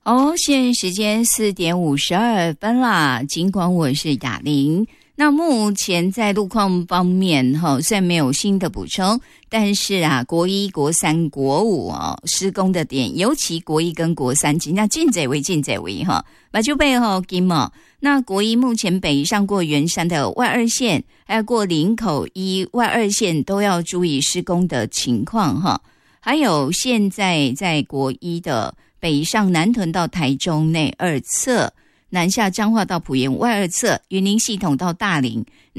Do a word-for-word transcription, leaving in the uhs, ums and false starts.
哦，现在时间四点五十二分啦。尽管我是雅玲，那目前在路况方面哈，虽然没有新的补充，但是啊，国一、国三、国五哦，施工的点，尤其国一跟国三，那进者为进者为哈，把就背后金嘛。那国一目前北上过圆山的外二线，还有过林口一外二线都要注意施工的情况哈。还有现在在国一的北上南屯到台中内二侧，南下彰化到埔盐外二侧，云林系统到大林。